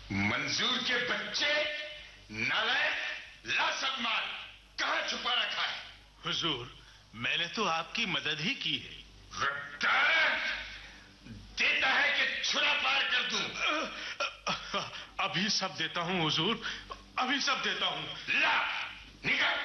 मंजूर के बच्चे, नालायक, ला सब माल कहां छुपा रखा है? हुजूर, मैंने तो आपकी मदद ही की है। देता है कि छुरा पार कर दूं? अभी सब देता हूं हुजूर, अभी सब देता हूं। ला, निकल।